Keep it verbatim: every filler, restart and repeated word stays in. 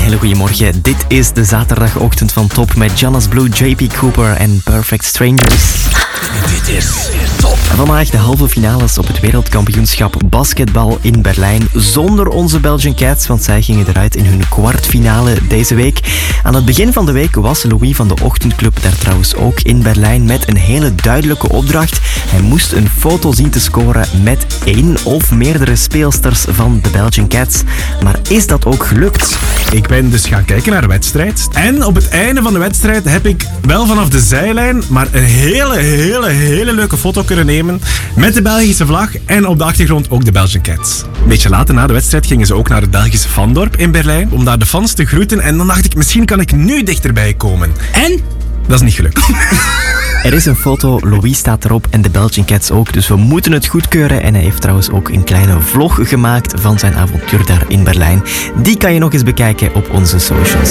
hele goede morgen. Dit is de zaterdagochtend van Top met Jonas Blue, J P Cooper en Perfect Strangers. Dit is Top. Vandaag de halve finales op het wereldkampioenschap basketbal in Berlijn. Zonder onze Belgian Cats, want zij gingen eruit in hun kwartfinale deze week. Aan het begin van de week was Louis van de Ochtendclub daar trouwens ook in Berlijn met een hele duidelijke opdracht. Hij moest een foto zien te scoren met één of meerdere speelsters van de Belgian Cats. Maar is dat ook gelukt? Ik ben dus gaan kijken naar de wedstrijd. En op het einde van de wedstrijd heb ik wel vanaf de zijlijn maar een hele, hele, hele leuke foto kunnen nemen met de Belgische vlag en op de achtergrond ook de Belgian Cats. Een beetje later na de wedstrijd gingen ze ook naar het Belgische Vandorp in Berlijn om daar de fans te groeten. En dan dacht ik, misschien kan ik nu dichterbij komen. En? Dat is niet gelukt. Er is een foto, Louis staat erop en de Belgian Cats ook, dus we moeten het goedkeuren. En hij heeft trouwens ook een kleine vlog gemaakt van zijn avontuur daar in Berlijn. Die kan je nog eens bekijken op onze socials.